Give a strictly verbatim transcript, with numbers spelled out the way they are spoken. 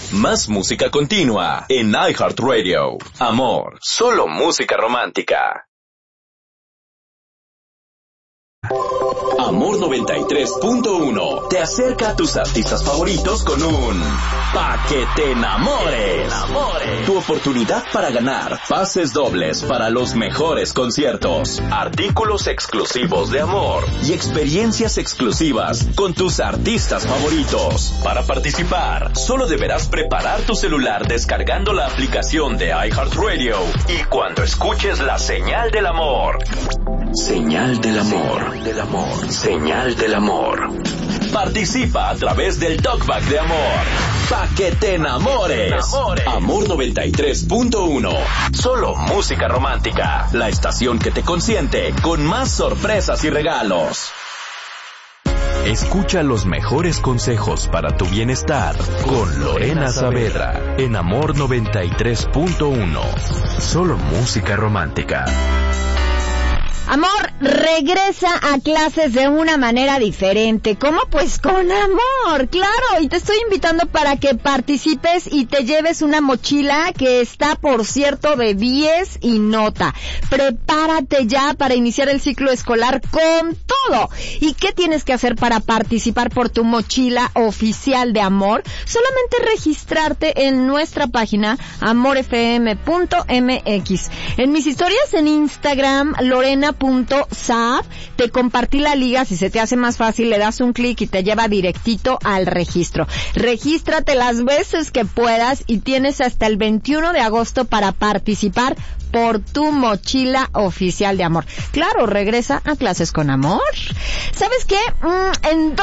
Más música continua en iHeartRadio. Amor, solo música romántica. Amor noventa y tres punto uno te acerca a tus artistas favoritos con un Pa' que te enamores. Tu oportunidad para ganar pases dobles para los mejores conciertos, artículos exclusivos de Amor y experiencias exclusivas con tus artistas favoritos. Para participar, solo deberás preparar tu celular descargando la aplicación de iHeartRadio y cuando escuches la señal del amor. Señal del amor, del amor, señal del amor. Participa a través del talkback de Amor. Pa' que te enamores. enamores. Amor noventa y tres punto uno. Solo música romántica. La estación que te consiente con más sorpresas y regalos. Escucha los mejores consejos para tu bienestar con Lorena Saavedra en Amor noventa y tres punto uno. Solo música romántica. Amor regresa a clases de una manera diferente. ¿Cómo? Pues con amor, claro. Y te estoy invitando para que participes y te lleves una mochila que está, por cierto, de diez y nota. Prepárate ya para iniciar el ciclo escolar con todo. ¿Y qué tienes que hacer para participar por tu mochila oficial de Amor? Solamente registrarte en nuestra página amor f m punto m x. En mis historias en Instagram, Lorena Punto Saab, te compartí la liga. Si se te hace más fácil, le das un clic y te lleva directito al registro. Regístrate las veces que puedas y tienes hasta el veintiuno de agosto para participar por tu mochila oficial de Amor. Claro, regresa a clases con Amor. ¿Sabes qué? Mm, en